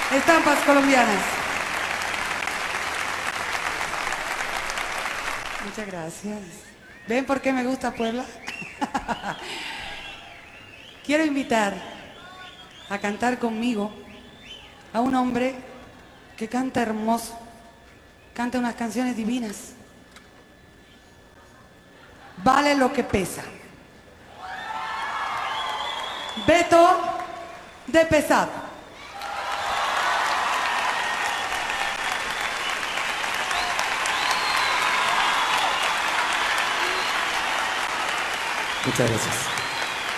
Estampas colombianas. Muchas gracias. ¿Ven por qué me gusta Puebla? Quiero invitar a cantar conmigo a un hombre que canta hermoso, canta unas canciones divinas. Vale lo que pesa. Beto de Pesado. Muchas gracias.